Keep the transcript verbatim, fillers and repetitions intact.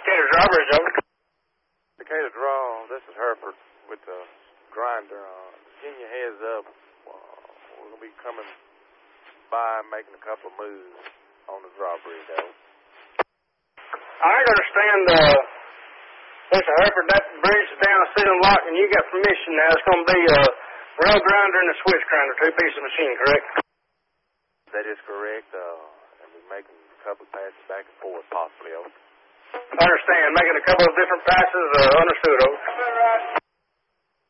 Decatur Drawbridge, over. Decatur Draw, this is Hereford with the grinder on. Getting your heads up. Uh, we're going to be coming by and making a couple of moves on the drawbridge, though. I understand, uh, Mister Hereford, that bridge is down a ceiling lock, and you got permission now. It's going to be a rail grinder and a switch grinder, two-piece machine, correct? That is correct, uh, and we're making a couple of passes back and forth, possibly, over. I understand. Making a couple of different passes, uh, understood, over.